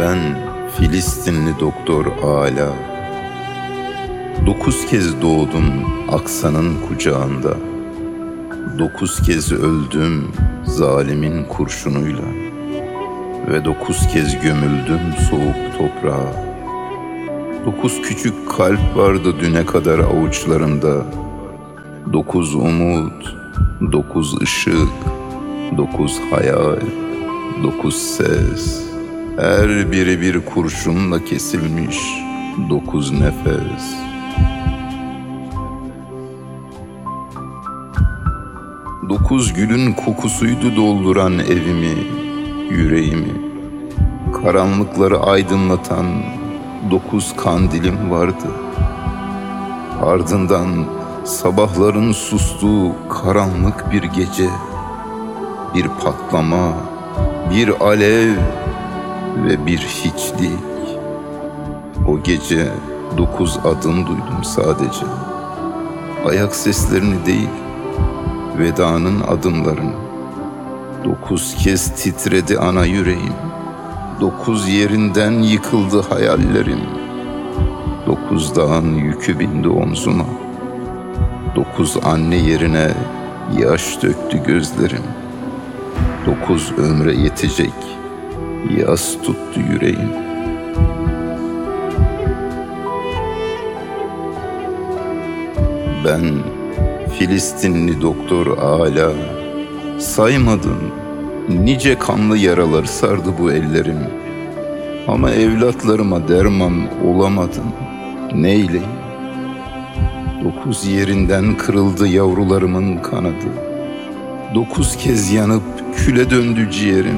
Ben Filistinli doktor Ala. 9 kez doğdum Aksa'nın kucağında. 9 kez öldüm zalimin kurşunuyla. Ve 9 kez gömüldüm soğuk toprağa. 9 küçük kalp vardı düne kadar avuçlarımda. 9 umut, 9 ışık, 9 hayal, 9 ses. Her biri bir kurşunla kesilmiş 9 nefes. Dokuz gülün kokusuydu dolduran evimi, yüreğimi. Karanlıkları aydınlatan 9 kandilim vardı. Ardından sabahların sustuğu karanlık bir gece, bir patlama, bir alev ve bir hiçlik. O gece 9 adım duydum sadece. Ayak seslerini değil, vedanın adımlarını. 9 kez titredi ana yüreğim. 9 yerinden yıkıldı hayallerim. 9 dağın yükü bindi omzuma. 9 anne yerine yaş döktü gözlerim. 9 ömre yetecek yas tuttu yüreğim. Ben Filistinli doktor Ala, saymadım nice kanlı yaralar sardı bu ellerim. Ama evlatlarıma derman olamadım, neyleyim? 9 yerinden kırıldı yavrularımın kanadı. 9 kez yanıp küle döndü ciğerim.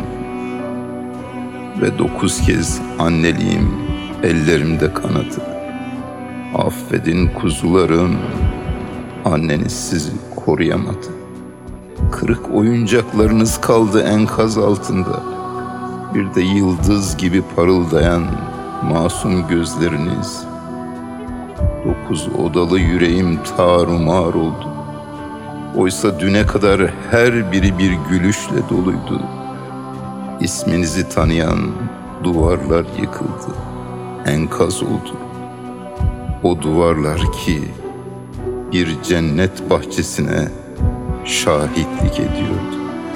Ve 9 kez anneliğim ellerimde kanadı. Affedin kuzularım, anneniz sizi koruyamadı. Kırık oyuncaklarınız kaldı enkaz altında. Bir de yıldız gibi parıldayan masum gözleriniz. 9 odalı yüreğim tarumar oldu. Oysa düne kadar her biri bir gülüşle doluydu. İsminizi tanıyan duvarlar yıkıldı, enkaz oldu. O duvarlar ki bir cennet bahçesine şahitlik ediyordu.